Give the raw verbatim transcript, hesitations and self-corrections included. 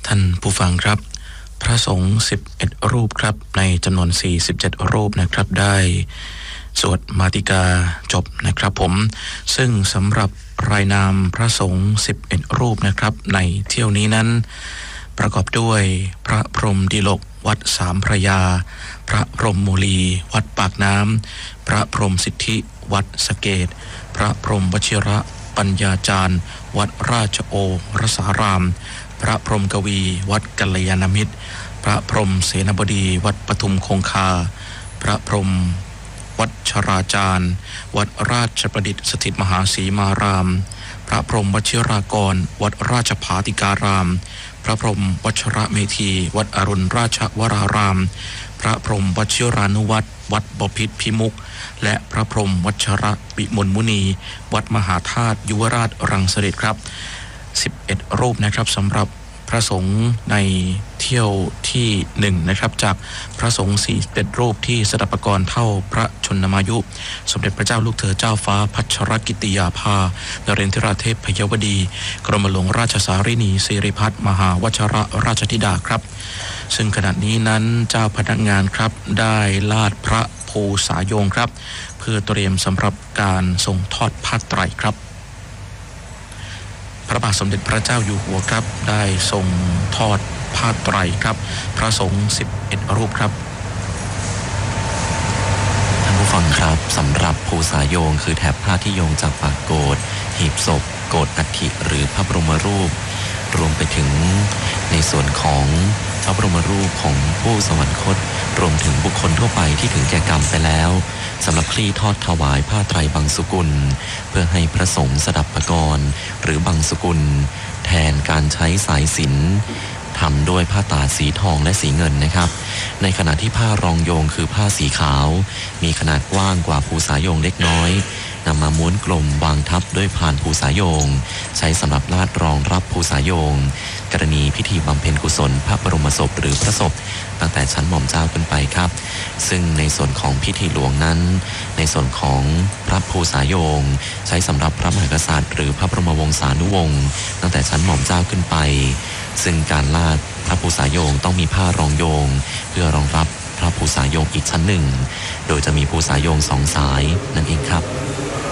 ท่านผู้ฟังครับพระสงฆ์สิบเอ็ดรูปครับในจำนวนสี่สิบเจ็ดรูปนะครับได้สวดมาติกาจบนะครับผมซึ่งสำหรับรายนามพระสงฆ์สิบเอ็ดรูปนะครับในเที่ยวนี้นั้นประกอบด้วยพระพรหมดิลกวัดสามพระยาพระพรหมมูลีวัดปากน้ำพระพรหมสิทธิวัดสะเกษพระพรหมวชิระปัญญาจารย์วัดราชโอรสารามพระพรหมกวีวัดกัลยาณมิตรพระพรหมเสนาบดีวัดปทุมคงคาพระพรหมวัดชราจารย์วัดราชประดิษฐ์สถิตมหาสีมารามพระพรหมวชิรากรวัดราชภาติการามพระพรหมวัชระเมธีวัดอรุณราชวรารามพระพรหมวชิรานุวัตรวัดบพิตรพิมุขและพระพรหมวัชระวิมลมุนีวัดมหาธาตุยุวราชรังสฤษครับสิบเอ็ดรูปนะครับสำหรับพระสงฆ์ในเที่ยวที่หนึ่งนะครับจากพระสงฆ์สี่สิบเอ็ดรูปที่สดับปกรณ์เท่าพระชนมายุสมเด็จพระเจ้าลูกเธอเจ้าฟ้าพัชรกิติยาภานเรนทราเทพพยวดีกรมหลวงราชสารินีสิริพัฒน์มหาวชรราชธิดาครับซึ่งขณะนี้นั้นเจ้าพนักงานครับได้ลาดพระภูษายงครับเพื่อเตรียมสำหรับการส่งทอดผ้าไตรครับพระบาทสมเด็จพระเจ้าอยู่หัวครับได้ทรงทอดผ้าไตรครับพระสงฆ์สิบเอ็ดรูปครับท่านผู้ฟังครับสำหรับภูษายงคือแถบผ้าที่โยงจากปากโกฐหีบศพโกฐอัฐิหรือพระบรมรูปรวมไปถึงในส่วนของพระบรมรูปของผู้สวรรคตรวมถึงบุคคลทั่วไปที่ถึงแก่กรรมไปแล้วสำหรับคลี่ทอดถวายผ้าไตรบังสุกุลเพื่อให้พระสงฆ์สดับปกรณ์หรือบังสุกุลแทนการใช้สายสิญจน์ทำด้วยผ้าตาดสีทองและสีเงินนะครับในขณะที่ผ้ารองโยงคือผ้าสีขาวมีขนาดกว้างกว่าภูษายงเล็กน้อยนำมาม้วนกลมวางทับด้วยพานภูษายงใช้สำหรับลาดรองรับภูษายงกรณีพิธีบำเพ็ญกุศลพระบรมศพหรือพระศพตั้งแต่ชั้นหม่อมเจ้าขึ้นไปครับซึ่งในส่วนของพิธีหลวงนั้นในส่วนของพระภูษายงใช้สำหรับพระมหากษัตริย์หรือพระบรมวงศานุวงศ์ตั้งแต่ชั้นหม่อมเจ้าขึ้นไปซึ่งการลาดพระภูษายงต้องมีผ้ารองโยงเพื่อรองรับพระภูษายงอีกชั้นหนึ่งโดยจะมีภูษายงสองสายนั่นเองครับ